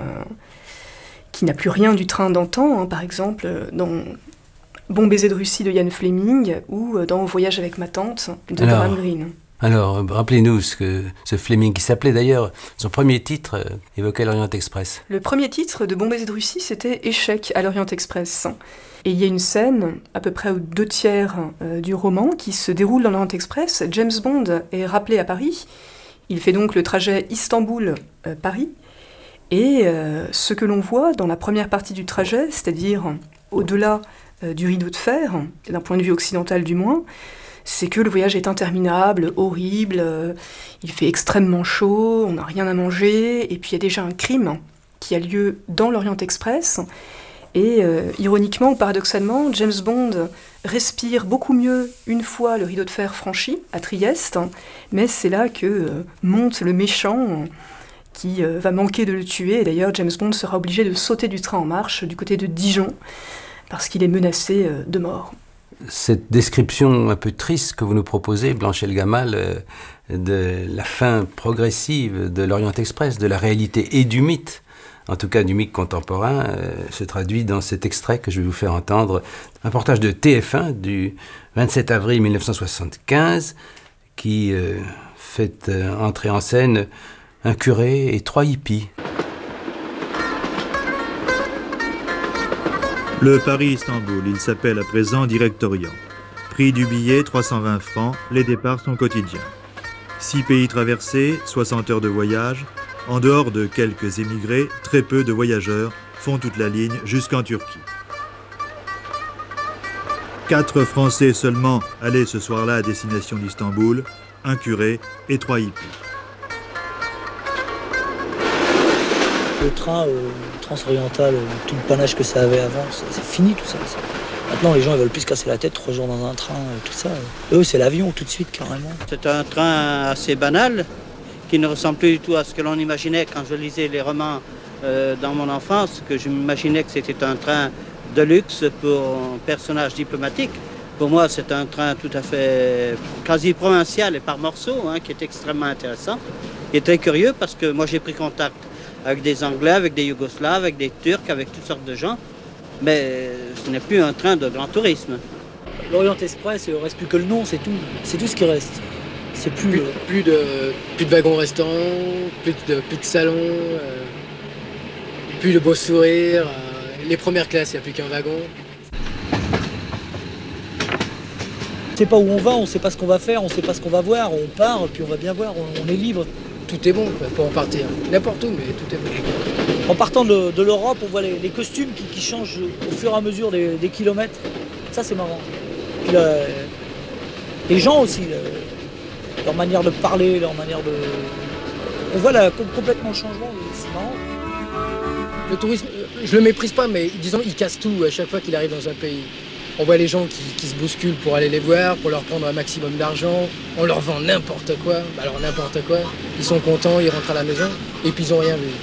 qui n'a plus rien du train d'antan, par exemple dans Bon baiser de Russie de Ian Fleming ou dans Voyage avec ma tante de Graham Greene. Alors, rappelez-nous ce Fleming, qui s'appelait d'ailleurs, son premier titre évoquait l'Orient Express. Le premier titre de Bon baiser de Russie, c'était Échec à l'Orient Express. Et il y a une scène, à peu près aux 2/3 du roman, qui se déroule dans l'Orient Express. James Bond est rappelé à Paris. Il fait donc le trajet Istanbul-Paris. Et ce que l'on voit dans la première partie du trajet, c'est-à-dire au-delà du rideau de fer, d'un point de vue occidental du moins, c'est que le voyage est interminable, horrible, il fait extrêmement chaud, on n'a rien à manger, et puis il y a déjà un crime qui a lieu dans l'Orient Express. Et ironiquement ou paradoxalement, James Bond respire beaucoup mieux une fois le rideau de fer franchi, à Trieste, mais c'est là que monte le méchant qui va manquer de le tuer. Et d'ailleurs, James Bond sera obligé de sauter du train en marche du côté de Dijon, parce qu'il est menacé de mort. Cette description un peu triste que vous nous proposez, Blanche Elgamal, de la fin progressive de l'Orient Express, de la réalité et du mythe, en tout cas du mythe contemporain, se traduit dans cet extrait que je vais vous faire entendre, un reportage de TF1 du 27 avril 1975, qui fait entrer en scène un curé et 3 hippies. Le Paris-Istanbul, il s'appelle à présent Direct Orient. Prix du billet 320 francs, les départs sont quotidiens. 6 pays traversés, 60 heures de voyage. En dehors de quelques émigrés, très peu de voyageurs font toute la ligne jusqu'en Turquie. 4 Français seulement allaient ce soir-là à destination d'Istanbul, un curé et 3 hippies. Le train transoriental, tout le panache que ça avait avant, c'est fini tout ça. Maintenant, les gens ils veulent plus se casser la tête 3 jours dans un train, tout ça. Eux, c'est l'avion tout de suite, carrément. C'est un train assez banal, qui ne ressemble plus du tout à ce que l'on imaginait quand je lisais les romans dans mon enfance, que je m'imaginais que c'était un train de luxe pour un personnage diplomatique. Pour moi, c'est un train tout à fait quasi provincial et par morceaux, qui est extrêmement intéressant. Il est très curieux parce que moi, j'ai pris contact avec des Anglais, avec des Yougoslaves, avec des Turcs, avec toutes sortes de gens. Mais ce n'est plus un train de grand tourisme. L'Orient Express, il ne reste plus que le nom, c'est tout. C'est tout ce qui reste. C'est plus de wagons restaurants, plus de salons, plus de beaux sourires. Les premières classes, il n'y a plus qu'un wagon. On ne sait pas où on va, on ne sait pas ce qu'on va faire, on ne sait pas ce qu'on va voir. On part, puis on va bien voir, on est libre. Tout est bon pour en partir. N'importe où, mais tout est bon. En partant de l'Europe, on voit les costumes qui changent au fur et à mesure des kilomètres. Ça, c'est marrant. Puis les gens aussi, leur manière de parler, leur manière de... On voit complètement le changement, c'est marrant. Le tourisme, je le méprise pas, mais disons, il casse tout à chaque fois qu'il arrive dans un pays. On voit les gens qui se bousculent pour aller les voir, pour leur prendre un maximum d'argent. On leur vend n'importe quoi. Alors n'importe quoi. Ils sont contents, ils rentrent à la maison et puis ils n'ont rien vu.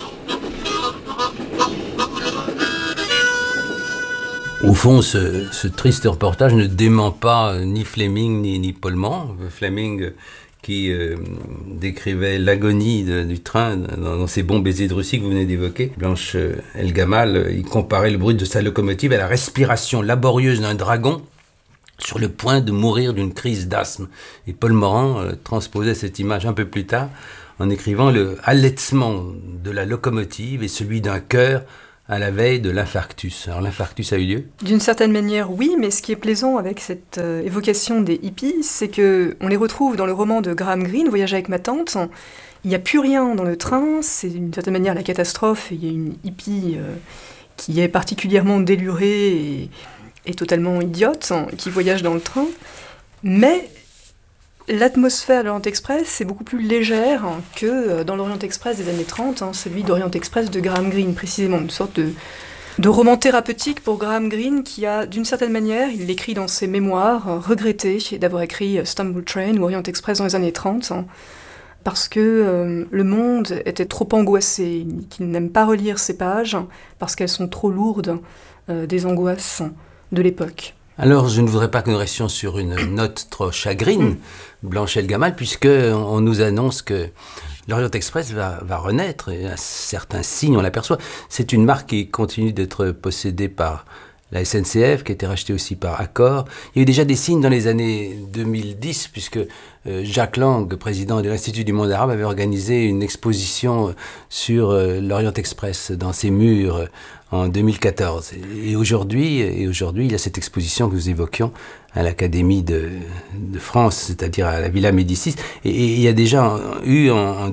Au fond, ce triste reportage ne dément pas ni Fleming ni Paul Morand. Fleming qui décrivait l'agonie du train dans ces bons baisers de Russie que vous venez d'évoquer. Blanche El Gamal, il comparait le bruit de sa locomotive à la respiration laborieuse d'un dragon sur le point de mourir d'une crise d'asthme. Et Paul Morand transposait cette image un peu plus tard en écrivant le halètement de la locomotive et celui d'un cœur à la veille de l'infarctus. Alors l'infarctus a eu lieu ? D'une certaine manière, oui, mais ce qui est plaisant avec cette évocation des hippies, c'est qu'on les retrouve dans le roman de Graham Greene, Voyage avec ma tante. Il n'y a plus rien dans le train, c'est d'une certaine manière la catastrophe, et il y a une hippie qui est particulièrement délurée et totalement idiote, qui voyage dans le train. Mais l'atmosphère de l'Orient Express est beaucoup plus légère que dans l'Orient Express des années 30, celui d'Orient Express de Graham Greene, précisément. Une sorte de roman thérapeutique pour Graham Greene qui a, d'une certaine manière, il l'écrit dans ses mémoires, regretté d'avoir écrit Stumble Train ou Orient Express dans les années 30, parce que le monde était trop angoissé, qu'il n'aime pas relire ces pages, parce qu'elles sont trop lourdes des angoisses de l'époque. Alors, je ne voudrais pas que nous restions sur une note trop chagrine, Blanche El Gamal, puisqu'on nous annonce que l'Orient Express va renaître, et à certains signes, on l'aperçoit. C'est une marque qui continue d'être possédée par la SNCF, qui a été rachetée aussi par Accor. Il y a eu déjà des signes dans les années 2010, puisque Jacques Lang, président de l'Institut du monde arabe, avait organisé une exposition sur l'Orient Express dans ses murs en 2014. Et aujourd'hui, il y a cette exposition que nous évoquions à l'Académie de France, c'est-à-dire à la Villa Médicis. Et il y a déjà eu en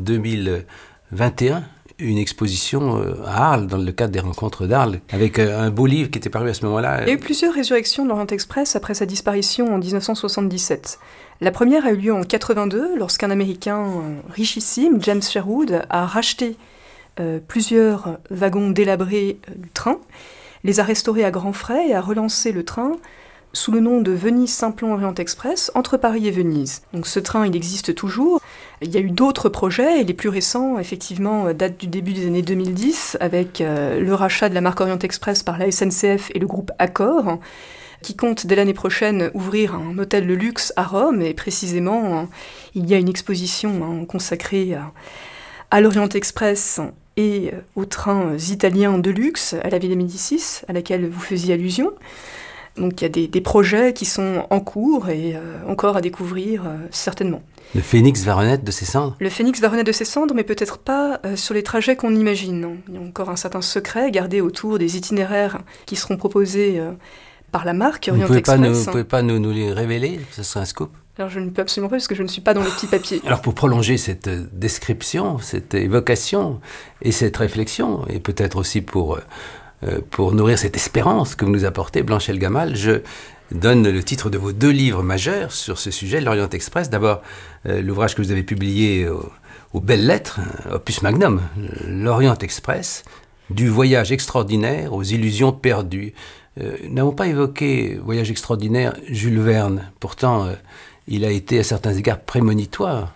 2021 une exposition à Arles, dans le cadre des rencontres d'Arles, avec un beau livre qui était paru à ce moment-là. Il y a eu plusieurs résurrections de l'Orient Express après sa disparition en 1977. La première a eu lieu en 1982, lorsqu'un Américain richissime, James Sherwood, a racheté plusieurs wagons délabrés du train, les a restaurés à grands frais et a relancé le train sous le nom de Venise-Simplon Orient Express entre Paris et Venise. Donc ce train, il existe toujours. Il y a eu d'autres projets, et les plus récents, effectivement, datent du début des années 2010, avec le rachat de la marque Orient Express par la SNCF et le groupe Accor, qui compte dès l'année prochaine ouvrir un hôtel de luxe à Rome, et précisément, il y a une exposition consacrée à l'Orient Express et aux trains italiens de luxe à la Villa Médicis, à laquelle vous faisiez allusion. Donc il y a des projets qui sont en cours et encore à découvrir certainement. Le phénix va renaître de ses cendres ? Le phénix va renaître de ses cendres, mais peut-être pas sur les trajets qu'on imagine. Il y a encore un certain secret gardé autour des itinéraires qui seront proposés par la marque Orient Express. Vous ne pouvez pas nous les révéler ? Ce serait un scoop ? Alors je ne peux absolument pas, parce que je ne suis pas dans les petits papiers. Alors pour prolonger cette description, cette évocation et cette réflexion, et peut-être aussi pour nourrir cette espérance que vous nous apportez, Blanche El Gamal, je donne le titre de vos 2 livres majeurs sur ce sujet, l'Orient Express. D'abord, l'ouvrage que vous avez publié aux Belles Lettres, opus magnum, l'Orient Express, du voyage extraordinaire aux illusions perdues. N'avons pas évoqué voyage extraordinaire Jules Verne, pourtant il a été à certains égards prémonitoire.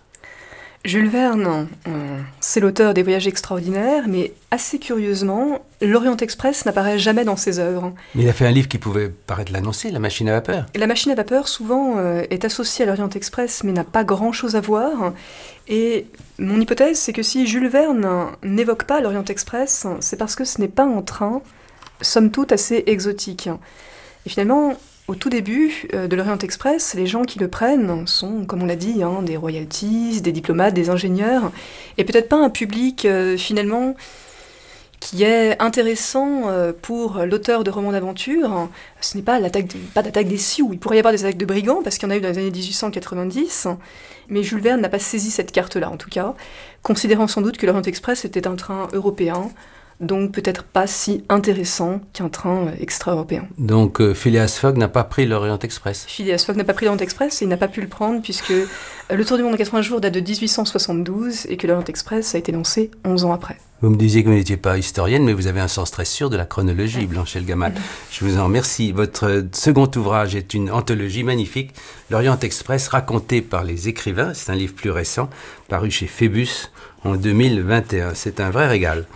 Jules Verne, c'est l'auteur des Voyages extraordinaires, mais assez curieusement, l'Orient Express n'apparaît jamais dans ses œuvres. Mais il a fait un livre qui pouvait paraître l'annoncer, La machine à vapeur. La machine à vapeur, souvent, est associée à l'Orient Express, mais n'a pas grand-chose à voir. Et mon hypothèse, c'est que si Jules Verne n'évoque pas l'Orient Express, c'est parce que ce n'est pas un train, somme toute, assez exotique. Et finalement, au tout début de l'Orient Express, les gens qui le prennent sont, comme on l'a dit, des royalties, des diplomates, des ingénieurs, et peut-être pas un public, finalement, qui est intéressant pour l'auteur de romans d'aventure. Ce n'est pas pas d'attaque des Sioux. Il pourrait y avoir des attaques de brigands, parce qu'il y en a eu dans les années 1890, mais Jules Verne n'a pas saisi cette carte-là, en tout cas, considérant sans doute que l'Orient Express était un train européen, donc peut-être pas si intéressant qu'un train extra-européen. Donc Phileas Fogg n'a pas pris l'Orient Express. Phileas Fogg n'a pas pris l'Orient Express et il n'a pas pu le prendre puisque le Tour du monde en 80 jours date de 1872 et que l'Orient Express a été lancé 11 ans après. Vous me disiez que vous n'étiez pas historienne, mais vous avez un sens très sûr de la chronologie, Blanche El Gamal. Je vous en remercie. Votre second ouvrage est une anthologie magnifique, l'Orient Express raconté par les écrivains. C'est un livre plus récent, paru chez Phébus en 2021. C'est un vrai régal.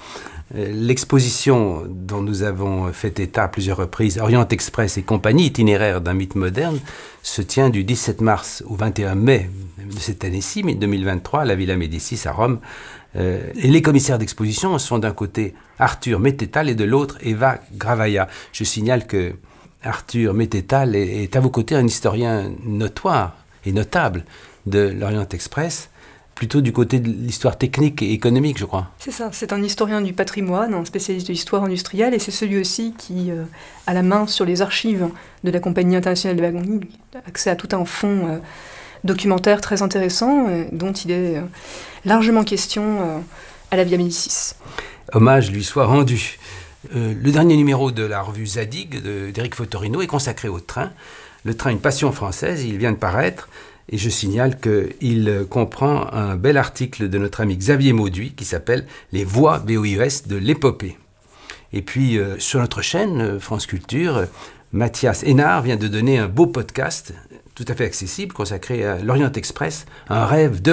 L'exposition dont nous avons fait état à plusieurs reprises, Orient Express et compagnie, itinéraire d'un mythe moderne, se tient du 17 mars au 21 mai de cette année-ci, 2023, à la Villa Médicis à Rome. Et les commissaires d'exposition sont d'un côté Arthur Mettetal et de l'autre Eva Gravaya. Je signale que Arthur Mettetal est à vos côtés un historien notoire et notable de l'Orient Express, plutôt du côté de l'histoire technique et économique, je crois. C'est ça, c'est un historien du patrimoine, un spécialiste de l'histoire industrielle, et c'est celui aussi qui a la main sur les archives de la Compagnie internationale de wagon, accès à tout un fonds documentaire très intéressant, dont il est largement question à la Via Médicis. Hommage lui soit rendu. Le dernier numéro de la revue Zadig d'Éric Fotorino est consacré au train. Le train, une passion française, il vient de paraître. Et je signale qu'il comprend un bel article de notre ami Xavier Mauduit qui s'appelle « Les voies VOIES de l'épopée ». Et puis, sur notre chaîne, France Culture, Mathias Hénard vient de donner un beau podcast tout à fait accessible consacré à l'Orient Express, un rêve de